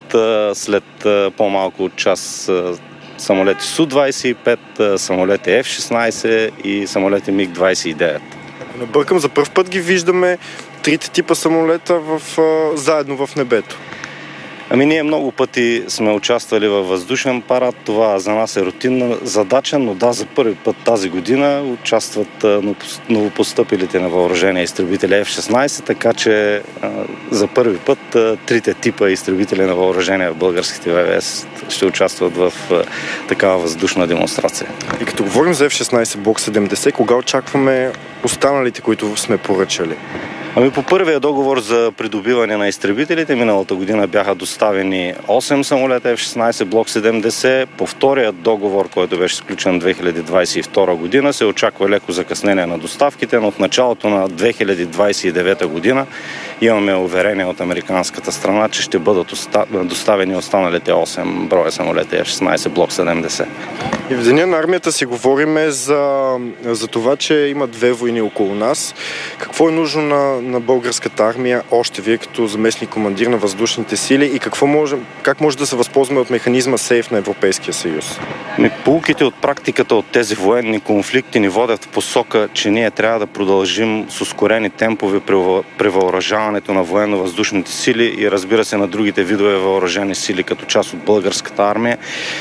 след по-малко от час самолети Су-25, самолети F-16 и самолети МиГ-29. Не бъркам, за първ път ги виждаме трите типа самолета заедно в небето. Ние много пъти сме участвали във въздушен парад. Това за нас е рутинна задача, но да, за първи път тази година участват новопостъпилите на въоръжение изтребители F-16, така че за първи път трите типа изтребители на въоръжение в българските ВВС ще участват в такава въздушна демонстрация. И като говорим за F-16 Block 70, кога очакваме останалите, които сме поръчали? По първия договор за придобиване на изтребителите миналата година бяха доставени 8 самолета F-16 Block 70. По втория договор, който беше сключен 2022 година, се очаква леко закъснение на доставките, но в началото на 2029 година имаме уверение от американската страна, че ще бъдат доставени останалите 8 броя самолета F-16 Block 70. И в деня на армията си говорим за това, че има две войни около нас. Какво е нужно на българската армия, още вие като заместник командир на въздушните сили, и как може да се възползваме от механизма СЕЙФ на Европейския съюз? Поуките от практиката от тези военни конфликти ни водят в посока, че ние трябва да продължим с ускорени темпове при въоръжаването на военно-въздушните сили и, разбира се, на другите видове въоръжени сили като част от българската армия.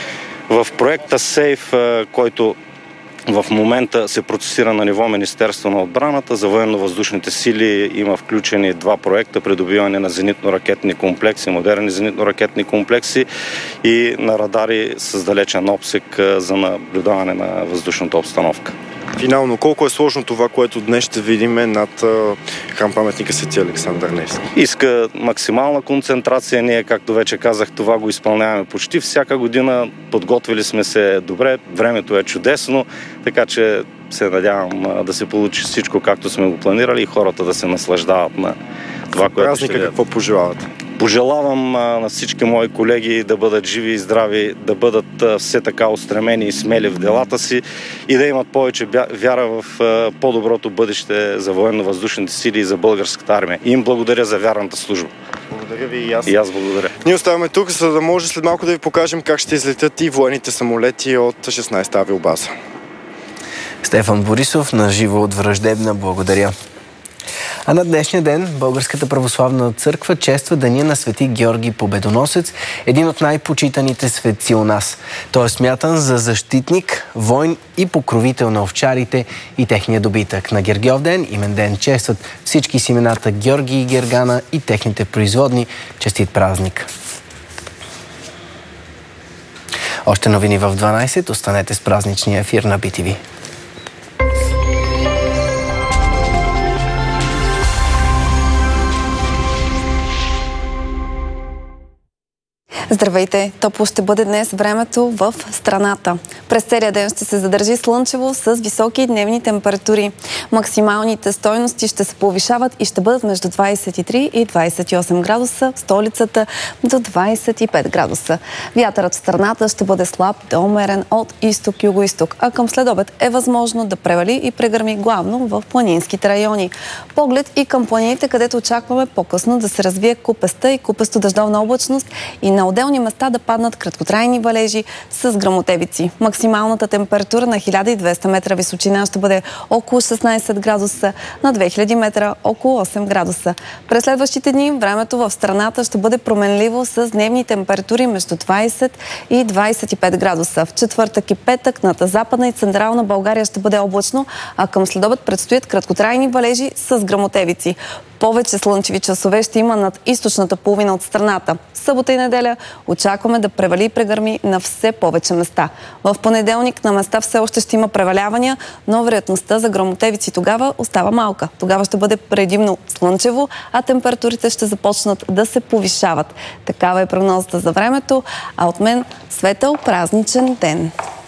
В проекта СЕЙФ, който в момента се процесира на ниво Министерство на отбраната, за военно-въздушните сили има включени два проекта: придобиване на зенитно-ракетни комплекси, модерни зенитно-ракетни комплекси и на радари с далечен обсек за наблюдаване на въздушната обстановка. Финално, колко е сложно това, което днес ще видим над храм-паметника Свети Александър Невски? Иска максимална концентрация. Ние, както вече казах, това го изпълняваме почти всяка година. Подготвили сме се добре, времето е чудесно, така че се надявам да се получи всичко както сме го планирали и хората да се наслаждават на това, което празника ще... Какво пожелавате? Пожелавам на всички мои колеги да бъдат живи и здрави, да бъдат все така устремени и смели в делата си и да имат повече вяра в по-доброто бъдеще за военно-въздушните сили и за българската армия. И им благодаря за вярната служба. Благодаря ви и аз. И аз благодаря. Ние оставаме тук, за да може след малко да ви покажем как ще излетят и военните самолети от 16-та авиобаза. Стефан Борисов на живо от Враждебна. Благодаря. А на днешния ден Българската православна църква чества деня на Свети Георги Победоносец, един от най-почитаните светци у нас. Той е смятан за защитник, войн и покровител на овчарите и техния добитък. На Гергьов ден, имен ден, честват всички с имената Георги и Гергана и техните производни. Честит празник! Още новини в 12. Останете с празничния ефир на BTV. Здравейте! Топло ще бъде днес времето в страната. През целия ден ще се задържи слънчево с високи дневни температури. Максималните стойности ще се повишават и ще бъдат между 23 и 28 градуса, в столицата до 25 градуса. Вятърът в страната ще бъде слаб до умерен от изток-юго-исток, а към следобед е възможно да превали и прегърми главно в планинските райони. Поглед и към планините, където очакваме по-късно да се развие купеста и купесто-дъждовна облачност и на отделни места да паднат краткотрайни валежи с гръмотевици. Максималната температура на 1200 метра височина ще бъде около 16 градуса, на 2000 метра около 8 градуса. През следващите дни времето в страната ще бъде променливо с дневни температури между 20 и 25 градуса. В четвъртък и петък над Западна и Централна България ще бъде облачно, а към следобед предстоят краткотрайни валежи с гръмотевици. Повече слънчеви часове ще има над източната половина от страната. Събота и неделя очакваме да превали и прегърми на все повече места. В понеделник на места все още ще има превалявания, но вероятността за гръмотевици тогава остава малка. Тогава ще бъде предимно слънчево, а температурите ще започнат да се повишават. Такава е прогнозата за времето, а от мен светъл празничен ден!